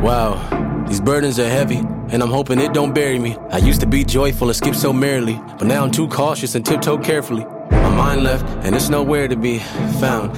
Wow, these burdens are heavy, and I'm hoping it don't bury me. I used to be joyful and skip so merrily, but now I'm too cautious and tiptoe carefully. My mind left, and it's nowhere to be found.